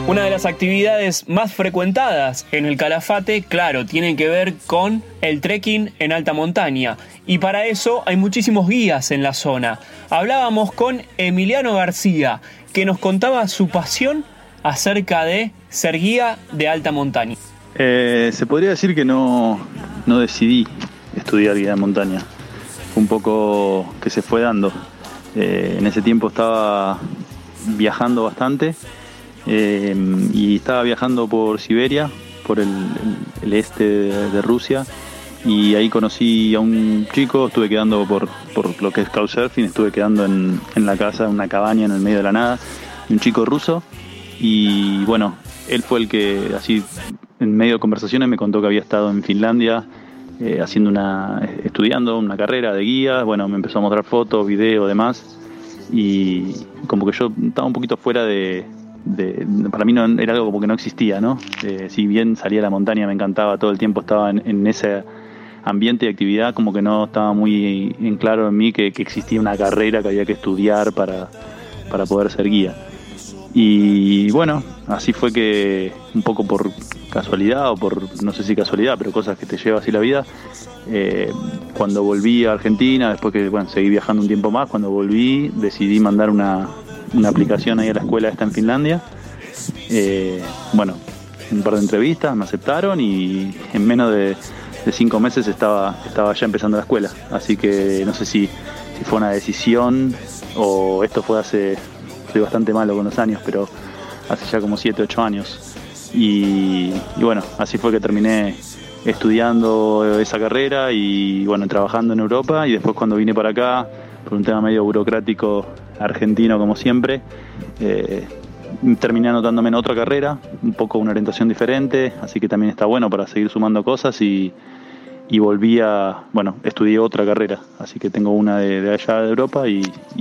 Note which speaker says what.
Speaker 1: Una de las actividades más frecuentadas en el Calafate, claro, tiene que ver con el trekking en alta montaña. Y para eso hay muchísimos guías en la zona. Hablábamos con Emiliano García, que nos contaba su pasión acerca de ser guía de alta montaña.
Speaker 2: Se podría decir que no decidí estudiar guía de montaña. Fue un poco que se fue dando. En ese tiempo estaba viajando bastante. Y estaba viajando por Siberia, por el este de Rusia, y ahí conocí a un chico. Estuve quedando por lo que es Couchsurfing, estuve quedando en la casa, en una cabaña en el medio de la nada, un chico ruso, y bueno, él fue el que así en medio de conversaciones me contó que había estado en Finlandia estudiando una carrera de guía. Bueno, me empezó a mostrar fotos, videos, demás, y como que yo estaba un poquito fuera para mí no era algo como que no existía, ¿no? Si bien salía a la montaña, me encantaba, todo el tiempo estaba en ese ambiente de actividad, como que no estaba muy en claro en mí que existía una carrera que había que estudiar para poder ser guía. Y bueno, así fue que un poco por casualidad, o por no sé si casualidad, pero cosas que te lleva así la vida, cuando volví a Argentina, después que seguí viajando un tiempo más, cuando volví decidí mandar una aplicación ahí a la escuela esta en Finlandia. Un par de entrevistas, me aceptaron, y en menos de 5 meses estaba ya empezando la escuela. Así que no sé si fue una decisión o esto fue soy bastante malo con los años, pero hace ya como 7, 8 años. Y bueno, así fue que terminé estudiando esa carrera y bueno, trabajando en Europa. Y después, cuando vine para acá, por un tema medio burocrático argentino como siempre, terminé anotándome en otra carrera, un poco una orientación diferente, así que también está bueno para seguir sumando cosas, y volví estudié otra carrera, así que tengo una de allá de Europa y